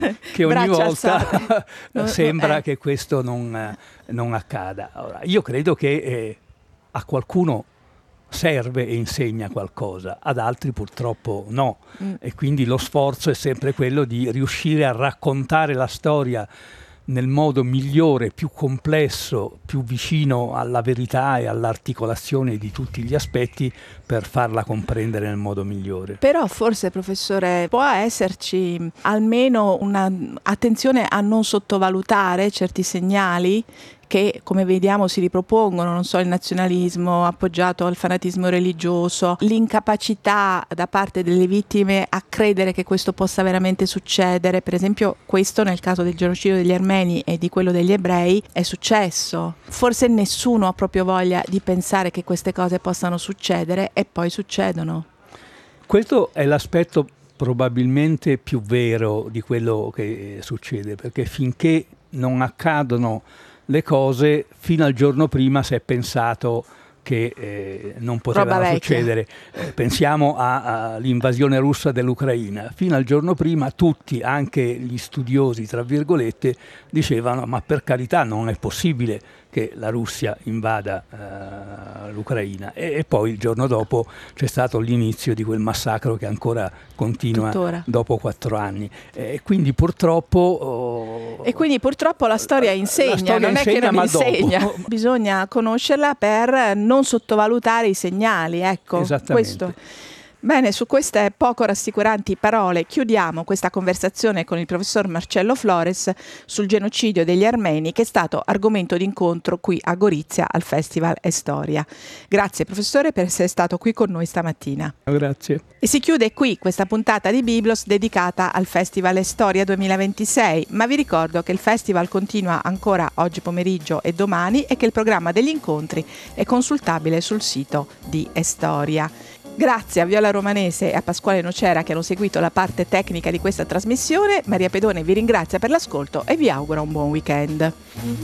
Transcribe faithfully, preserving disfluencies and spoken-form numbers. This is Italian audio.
che ogni Braccia volta sembra eh. che questo non, non accada. Ora, io credo che eh, a qualcuno serve e insegna qualcosa, ad altri purtroppo no, mm. e quindi lo sforzo è sempre quello di riuscire a raccontare la storia nel modo migliore, più complesso, più vicino alla verità e all'articolazione di tutti gli aspetti per farla comprendere nel modo migliore. Però forse, professore, può esserci almeno un'attenzione a non sottovalutare certi segnali che, come vediamo, si ripropongono, non so, il nazionalismo appoggiato al fanatismo religioso, l'incapacità da parte delle vittime a credere che questo possa veramente succedere. Per esempio, questo nel caso del genocidio degli armeni e di quello degli ebrei è successo. Forse nessuno ha proprio voglia di pensare che queste cose possano succedere e poi succedono. Questo è l'aspetto probabilmente più vero di quello che succede, perché finché non accadono le cose, fino al giorno prima si è pensato che eh, non potevano succedere. Eh, pensiamo all'invasione russa dell'Ucraina. Fino al giorno prima tutti, anche gli studiosi, tra virgolette, dicevano ma per carità non è possibile che la Russia invada uh, l'Ucraina. E, e poi il giorno dopo c'è stato l'inizio di quel massacro che ancora continua tuttora, dopo quattro anni. E quindi purtroppo... Oh, e quindi purtroppo la storia insegna, la storia non insegna, è che non insegna. Dopo. Bisogna conoscerla per non sottovalutare i segnali, ecco. Esattamente. Questo. Bene, su queste poco rassicuranti parole chiudiamo questa conversazione con il professor Marcello Flores sul genocidio degli armeni, che è stato argomento d'incontro qui a Gorizia al Festival È Storia. Grazie professore per essere stato qui con noi stamattina. Grazie. E si chiude qui questa puntata di Biblos dedicata al Festival È Storia duemilaventisei, ma vi ricordo che il festival continua ancora oggi pomeriggio e domani e che il programma degli incontri è consultabile sul sito di È Storia. Grazie a Viola Romanese e a Pasquale Nocera che hanno seguito la parte tecnica di questa trasmissione. Maria Pedone vi ringrazia per l'ascolto e vi augura un buon weekend.